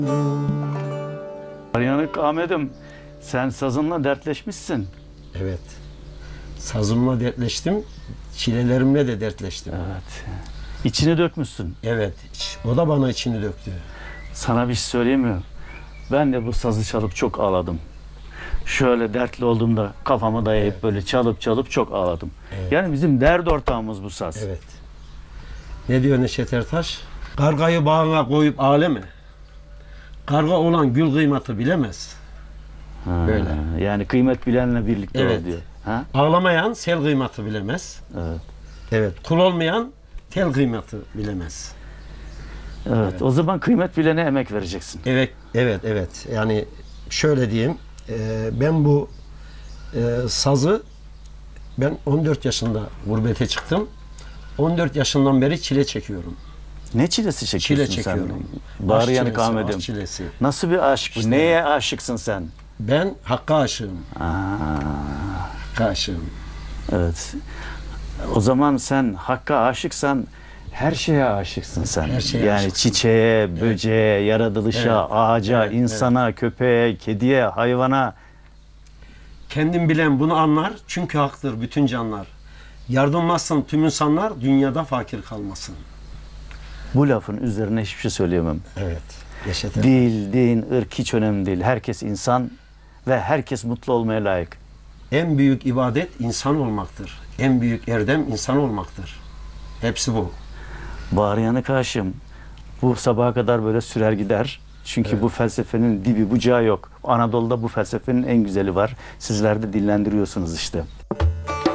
Yanık Ahmet'im, sen sazınla dertleşmişsin. Evet. Sazımla dertleştim, çilelerimle de dertleştim. Evet. İçini dökmüşsün. Evet, o da bana içini döktü. Sana bir şey söyleyeyim mi? Ben de bu sazı çalıp çok ağladım. Şöyle dertli olduğumda kafamı dayayıp böyle çalıp çok ağladım. Evet. Yani bizim dert ortağımız bu saz. Evet. Ne diyor Neşet Ertaş? Kargayı bağına koyup aleme. Karga olan gül kıymatı bilemez. Ha, Böyle. Yani kıymet bilenle birlikte Evet. ol diyor. Ha? Ağlamayan sel kıymatı bilemez. Evet. Evet. Kul olmayan tel kıymatı bilemez. Evet. O zaman kıymet bilene emek vereceksin. Evet, evet. Yani şöyle diyeyim, ben bu sazı ben 14 yaşında gurbete çıktım. 14 yaşından beri çile çekiyorum. Ne çilesi çekiyorsun Çile çekiyorum. sen? Bağrı Aşk yanık çilesi, Ahmet'im. aşk çilesi. Nasıl bir aşk bu? İşte. Neye aşıksın sen? Ben Hakk'a aşığım. Aa, Hakk'a aşığım. evet. O zaman sen Hakk'a aşıksan her şeye aşıksın sen. Her şeye yani aşıksın. çiçeğe, böceğe, yaratılışa, Evet. ağaca, Evet, insana, köpeğe, kediye, hayvana. Kendim bilen bunu anlar çünkü haktır bütün canlar. Yardımlaşsın tüm insanlar, dünyada fakir kalmasın. Bu lafın üzerine hiçbir şey söyleyemem. Evet. Yaşatır. Dil, din, ırk hiç önemli değil. Herkes insan ve herkes mutlu olmaya layık. En büyük ibadet insan olmaktır. En büyük erdem insan olmaktır. Hepsi bu. Bağrı yanık Haşim. Bu sabaha kadar böyle sürer gider. Çünkü Evet. bu felsefenin dibi bucağı yok. Anadolu'da bu felsefenin en güzeli var. Sizler de dillendiriyorsunuz işte.